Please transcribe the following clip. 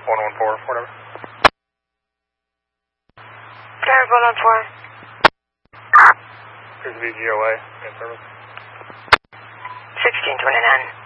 114, whatever. Driver 114. Here's the VGOA in service. 1629.